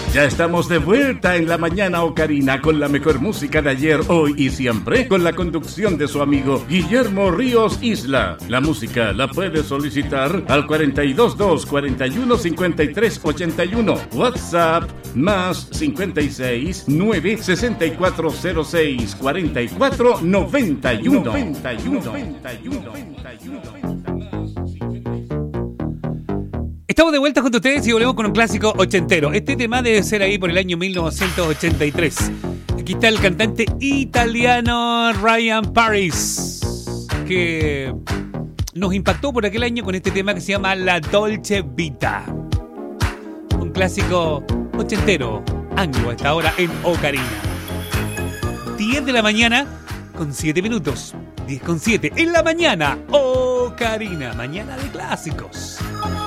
Ya estamos de vuelta en la mañana Ocarina con la mejor música de ayer, hoy y siempre, con la conducción de su amigo Guillermo Ríos Isla. La música la puede solicitar al 422 41 53 81. WhatsApp más 56 9 6406 44 91. Estamos de vuelta junto a ustedes y volvemos con un clásico ochentero. Este tema debe ser ahí por el año 1983. Aquí está el cantante italiano Ryan Paris, que nos impactó por aquel año con este tema que se llama La Dolce Vita. Un clásico ochentero, anglo, a esta hora en Ocarina. 10 de la mañana con 7 minutos. 10 con 7 en la mañana, Ocarina, mañana de clásicos.